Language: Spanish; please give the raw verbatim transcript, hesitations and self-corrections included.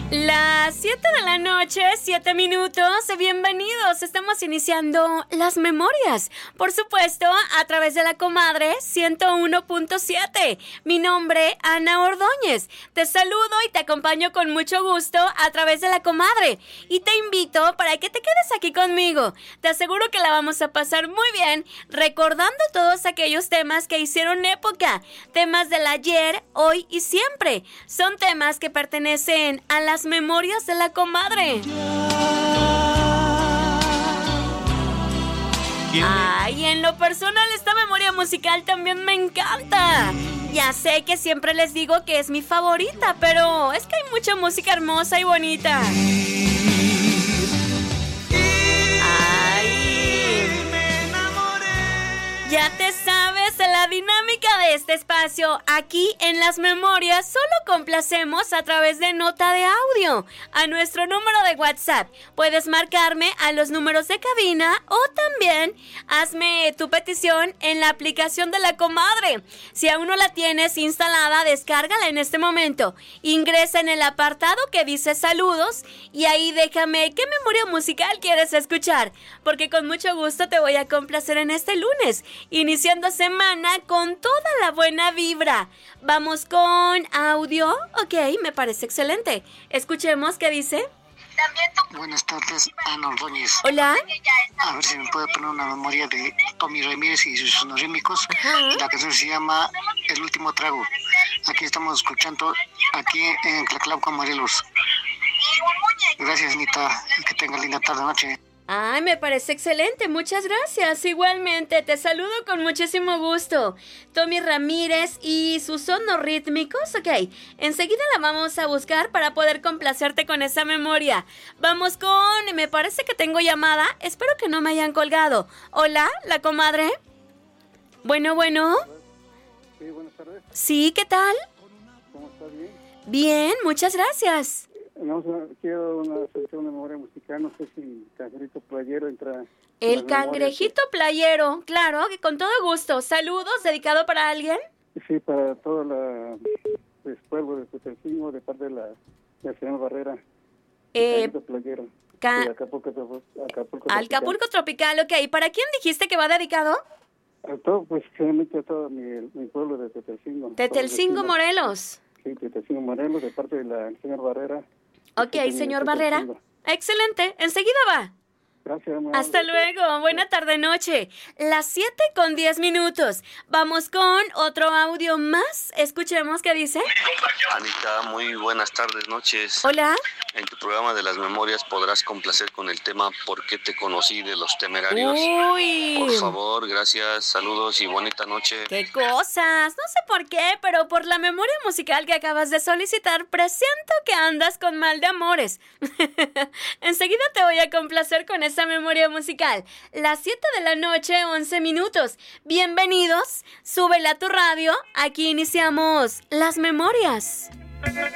Las siete de la noche, siete minutos, bienvenidos, estamos iniciando Las Memorias, por supuesto, a través de La Comadre ciento uno punto siete. Mi nombre, Ana Ordóñez, te saludo y te acompaño con mucho gusto a través de La Comadre y te invito para que te quedes aquí conmigo. Te aseguro que la vamos a pasar muy bien recordando todos aquellos temas que hicieron época, temas del ayer, hoy y siempre. Son temas que pertenecen a las memorias de La Comadre. Ay, en lo personal esta memoria musical también me encanta. Ya sé que siempre les digo que es mi favorita, pero es que hay mucha música hermosa y bonita. Ya te sabes la dinámica de este espacio. Aquí en Las Memorias solo complacemos a través de nota de audio a nuestro número de WhatsApp. Puedes marcarme a los números de cabina o también hazme tu petición en la aplicación de La Comadre. Si aún no la tienes instalada, descárgala en este momento. Ingresa en el apartado que dice saludos y ahí déjame qué memoria musical quieres escuchar, porque con mucho gusto te voy a complacer en este lunes, iniciando semana con toda la buena vibra. Vamos con audio. Ok, me parece excelente. Escuchemos qué dice. Buenas tardes, Ana Ordóñez. Hola. A ver si me puede poner una memoria de Tommy Ramírez y sus sonorímicos. Uh-huh. La canción se llama El Último Trago. Aquí estamos escuchando, aquí en Tlaclauco, Morelos. Gracias, Nita. Que tenga linda tarde, noche. Ay, me parece excelente, muchas gracias. Igualmente, te saludo con muchísimo gusto. Tommy Ramírez y sus sonorítmicos, ok. Enseguida la vamos a buscar para poder complacerte con esa memoria. Vamos con, me parece que tengo llamada, espero que no me hayan colgado. Hola, La Comadre. Bueno, bueno. Sí, buenas tardes. Sí, ¿qué tal? ¿Cómo está? Bien. Bien, muchas gracias. No, quiero una selección de memoria musical, no sé si Cangrejito Playero entra. El Cangrejito Playero, claro, que con todo gusto. Saludos, ¿dedicado para alguien? Sí, para todo la, el pueblo de Tetelcingo, de parte de la del señor Barrera. Eh, Cangrejito Playero. Ca- sí, Acapulco, Acapulco, Acapulco Tropical, ok. ¿Para quién dijiste que va dedicado? A todo, pues, generalmente a todo mi, mi pueblo de Tetelcingo. Tetelcingo, Morelos. Sí, Tetelcingo, Morelos, de parte del señor Barrera. Ok, señor Barrera. Excelente, enseguida va. Gracias, amor. Hasta luego, buena tarde noche. Las siete con diez minutos. Vamos con otro audio más. Escuchemos qué dice. Anita, muy buenas tardes, noches. Hola. En tu programa de Las Memorias podrás complacer con el tema ¿Por qué te conocí? De Los Temerarios. Uy. Por favor, gracias, saludos y bonita noche. ¡Qué cosas! No sé por qué, pero por la memoria musical que acabas de solicitar, presiento que andas con mal de amores. Enseguida te voy a complacer con esa memoria musical. Las siete de la noche, once minutos. Bienvenidos, súbela a tu radio. Aquí iniciamos Las Memorias.